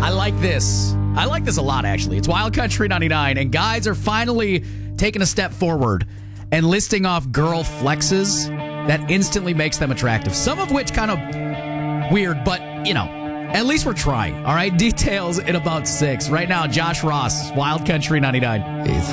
I like this. I like this a lot, actually. It's Wild Country 99, and guys are finally taking a step forward and listing off girl flexes that instantly makes them attractive. Some of which kind of weird, but, at least we're trying. All right, details in about 6. Right now, Josh Ross, Wild Country 99.